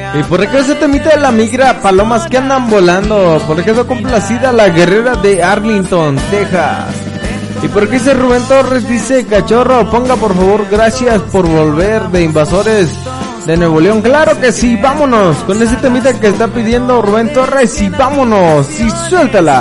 ¿Y por qué ese temita de la migra? Palomas que andan volando. ¿Por qué quedó complacida la guerrera de Arlington, Texas? ¿Y por qué ese Rubén Torres dice, cachorro, ponga por favor gracias por volver de Invasores de Nuevo León? Claro que sí, vámonos con ese temita que está pidiendo Rubén Torres y vámonos, y suéltala.